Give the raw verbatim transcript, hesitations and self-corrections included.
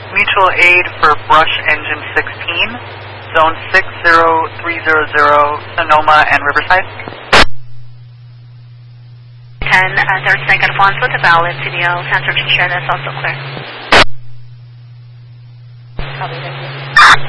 mutual aid for Brush Engine sixteen, zone six zero three zero zero, Sonoma and Riverside. ten, uh, third Snake Alfonso to valid C D L, transfer to Sheridan is also clear. Copy, thank you.